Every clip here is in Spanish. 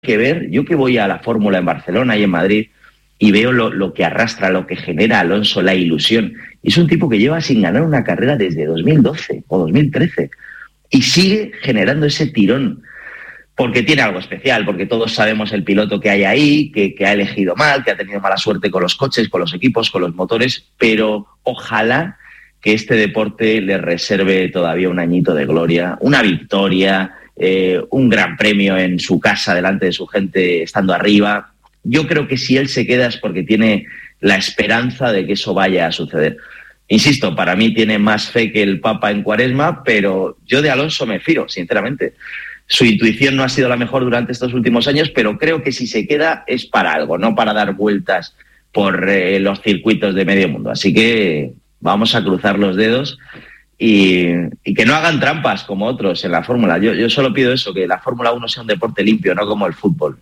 que ver, yo que voy a la Fórmula en Barcelona y en Madrid y veo lo que arrastra, lo que genera Alonso, la ilusión. Es un tipo que lleva sin ganar una carrera desde 2012 o 2013 y sigue generando ese tirón porque tiene algo especial, porque todos sabemos el piloto que hay ahí, que ha elegido mal, que ha tenido mala suerte con los coches, con los equipos, con los motores, pero ojalá que este deporte le reserve todavía un añito de gloria, una victoria, un gran premio en su casa, delante de su gente, estando arriba. Yo creo que si él se queda es porque tiene la esperanza de que eso vaya a suceder. Insisto, para mí tiene más fe que el Papa en Cuaresma, pero yo de Alonso me fío, sinceramente. Su intuición no ha sido la mejor durante estos últimos años, pero creo que si se queda es para algo, no para dar vueltas por los circuitos de medio mundo. Así que vamos a cruzar los dedos y que no hagan trampas como otros en la Fórmula. Yo solo pido eso, que la Fórmula 1 sea un deporte limpio, no como el fútbol.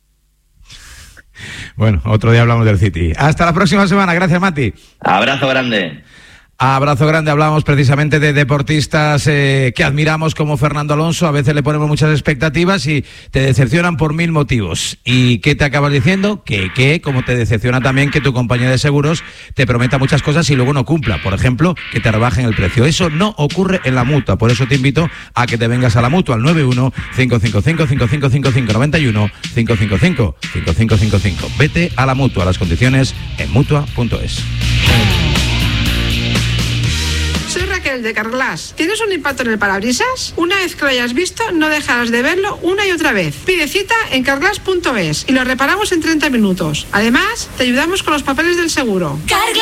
Bueno, otro día hablamos del City. Hasta la próxima semana. Gracias, Mati. Abrazo grande. Abrazo grande. Hablamos precisamente de deportistas que admiramos como Fernando Alonso. A veces le ponemos muchas expectativas y te decepcionan por 1000 motivos. ¿Y qué te acabas diciendo? Que como te decepciona también que tu compañía de seguros te prometa muchas cosas y luego no cumpla. Por ejemplo, que te rebajen el precio. Eso no ocurre en la Mutua. Por eso te invito a que te vengas a la Mutua al 91-555-5555, 91-555-5555. Vete a la Mutua. Las condiciones en Mutua.es. Soy Raquel de Carglass. ¿Tienes un impacto en el parabrisas? Una vez que lo hayas visto, no dejarás de verlo una y otra vez. Pide cita en carglass.es y lo reparamos en 30 minutos. Además, te ayudamos con los papeles del seguro.